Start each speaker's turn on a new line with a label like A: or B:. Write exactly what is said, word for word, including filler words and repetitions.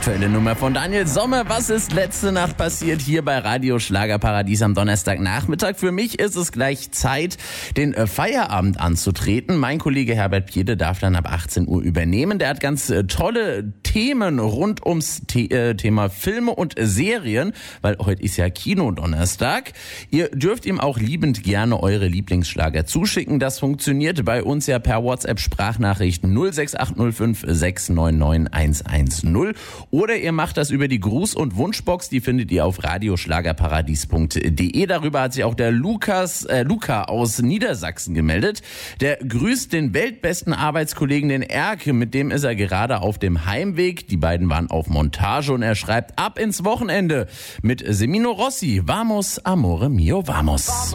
A: Aktuelle Nummer von Daniel Sommer. Was ist letzte Nacht passiert hier bei Radio Schlagerparadies am Donnerstagnachmittag? Für mich ist es gleich Zeit, den Feierabend anzutreten. Mein Kollege Herbert Piede darf dann ab achtzehn Uhr übernehmen. Der hat ganz tolle Themen rund ums The- äh, Thema Filme und Serien, weil heute ist ja Kinodonnerstag. Ihr dürft ihm auch liebend gerne eure Lieblingsschlager zuschicken. Das funktioniert bei uns ja per WhatsApp-Sprachnachricht null sechs acht null fünf sechs neun neun eins eins null. Oder ihr macht das über die Gruß- und Wunschbox, die findet ihr auf radioschlagerparadies punkt de. Darüber hat sich auch der Lukas, äh, Luca aus Niedersachsen gemeldet. Der grüßt den weltbesten Arbeitskollegen, den Erke, mit dem ist er gerade auf dem Heimweg. Die beiden waren auf Montage und er schreibt: ab ins Wochenende mit Semino Rossi. Vamos, amore mio, vamos.